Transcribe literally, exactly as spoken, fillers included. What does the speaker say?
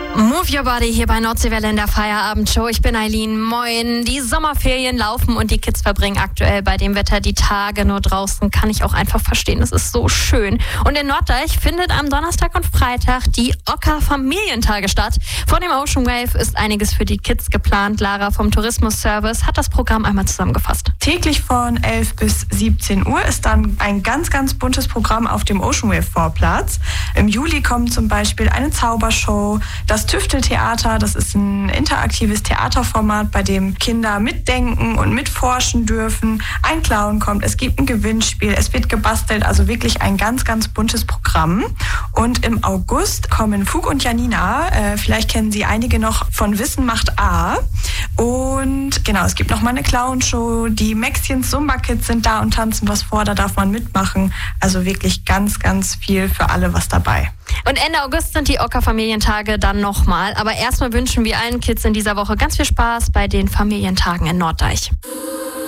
Move Your Body hier bei Nordseewelle in der Feierabendshow. Ich bin Eileen. Moin. Die Sommerferien laufen und die Kids verbringen aktuell bei dem Wetter die Tage nur draußen. Kann ich auch einfach verstehen. Es ist so schön. Und in Norddeich findet am Donnerstag und Freitag die Ocker Familientage statt. Vor dem Ocean Wave ist einiges für die Kids geplant. Lara vom Tourismusservice hat das Programm einmal zusammengefasst. Täglich von elf bis siebzehn Uhr ist dann ein ganz, ganz buntes Programm auf dem Ocean Wave Vorplatz. Im Juli kommt zum Beispiel eine Zaubershow, das Tüfteltheater, das ist ein interaktives Theaterformat, bei dem Kinder mitdenken und mitforschen dürfen. Ein Clown kommt, es gibt ein Gewinnspiel, es wird gebastelt, also wirklich ein ganz, ganz buntes Programm. Und im August kommen Fug und Janina, äh, vielleicht kennen Sie einige noch von Wissen macht A. Und genau, es gibt noch mal eine Clownshow, die Maxchens Zumba Kids sind da und tanzen was vor, da darf man mitmachen. Also wirklich ganz, ganz viel für alle was dabei. Und Ende August sind die Ocker Familientage dann nochmal. Aber erstmal wünschen wir allen Kids in dieser Woche ganz viel Spaß bei den Familientagen in Norddeich.